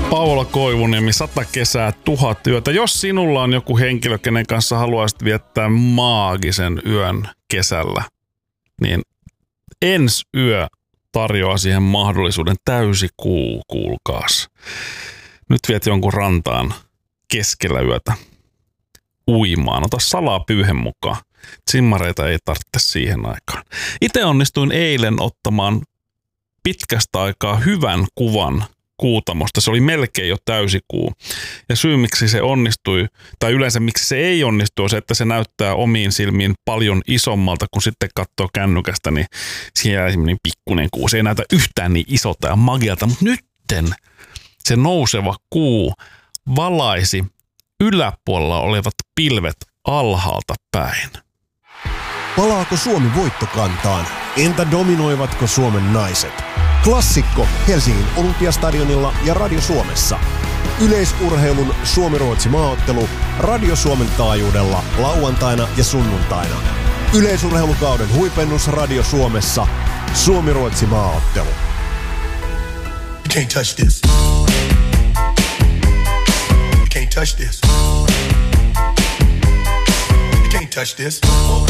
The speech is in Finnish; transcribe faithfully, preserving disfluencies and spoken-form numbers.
Paula Koivuniemi, sata kesää, tuhat yötä. Jos sinulla on joku henkilö, kenen kanssa haluaisit viettää maagisen yön kesällä, niin ensi yö tarjoaa siihen mahdollisuuden. Täysi kuu, kuulkaas. Nyt viet jonkun rantaan keskellä yötä uimaan. Ota salaa pyyhen mukaan. Simmareita ei tarvitse siihen aikaan. Itse onnistuin eilen ottamaan pitkästä aikaa hyvän kuvan Kuutamosta. Se oli melkein jo täysikuu. Ja syy, miksi se onnistui, tai yleensä miksi se ei onnistu, on se, että se näyttää omiin silmiin paljon isommalta, kun sitten katsoo kännykästä, niin siellä jää semmoinen pikkuinen kuu. Se ei näytä yhtään niin isolta ja magialta, mutta nytten se nouseva kuu valaisi yläpuolella olevat pilvet alhaalta päin. Palaako Suomi voittokantaan? Entä dominoivatko Suomen naiset? Klassikko Helsingin Olympiastadionilla ja Radio Suomessa. Yleisurheilun Suomi-Ruotsi maaottelu Radio Suomen taajuudella lauantaina ja sunnuntaina. Yleisurheilukauden huipennus Radio Suomessa. Suomi-Ruotsi maaottelu. You can't touch this. You can't touch this. You can't touch this.